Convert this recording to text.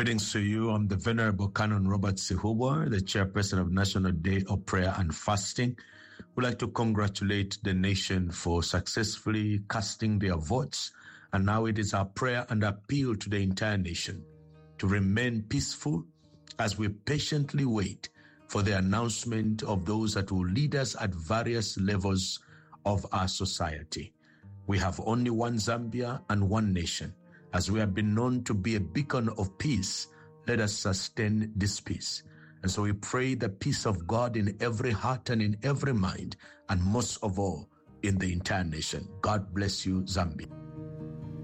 Greetings to you. I'm the Venerable Canon Robert Sihubo, the Chairperson of National Day of Prayer and Fasting. We'd like to congratulate the nation for successfully casting their votes. And now it is our prayer and appeal to the entire nation to remain peaceful as we patiently wait for the announcement of those that will lead us at various levels of our society. We have only one Zambia and one nation. As we have been known to be a beacon of peace, let us sustain this peace. And so we pray the peace of God in every heart and in every mind, and most of all, in the entire nation. God bless you, Zambia.